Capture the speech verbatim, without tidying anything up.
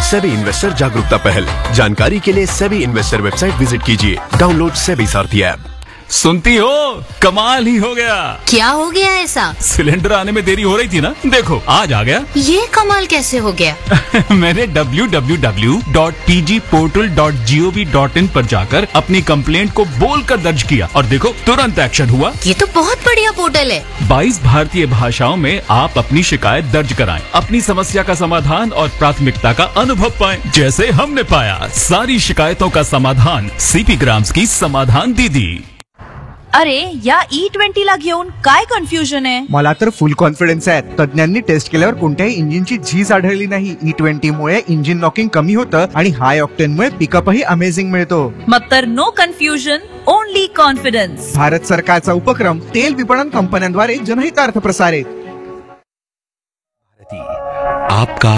SEBI investor जागरूकता पहल। जानकारी के लिए सेबी इन्वेस्टर वेबसाइट विजिट कीजिए। डाउनलोड सेबी सारथी ऐप। सुनती हो, कमाल ही हो गया। क्या हो गया ऐसा? सिलेंडर आने में देरी हो रही थी ना, देखो आज आ गया। ये कमाल कैसे हो गया? मैंने W W W dot P G portal dot G O V dot in पर जाकर अपनी कंप्लेंट को बोलकर दर्ज किया और देखो तुरंत एक्शन हुआ। ये तो बहुत बढ़िया पोर्टल है। बाईस भारतीय भाषाओं में आप अपनी शिकायत दर्ज कराएं, अपनी समस्या का समाधान और प्राथमिकता का अनुभव पाएं, जैसे हमने पाया। सारी शिकायतों का समाधान सीपी ग्राम्स की समाधान दीदी। अरे या ई ट्वेंटी ला घेऊन काय कन्फ्युजन आहे? मला तर फुल कॉन्फिडन्स आहे. तज्ञांनी टेस्ट केल्यावर कोणत्याही इंजिनची झीज आढळली नाही. ई ट्वेंटी मुळे इंजिन नॉकिंग कमी होतं आणि हाय ऑक्टेन मुळे पिकअपही अमेझिंग मिळतो. मग तर no confusion, only confidence. Bharat सरकारचा उपक्रम तेल विपणन कंपन्यांद्वारे जनहितार्थ प्रसारित. आपका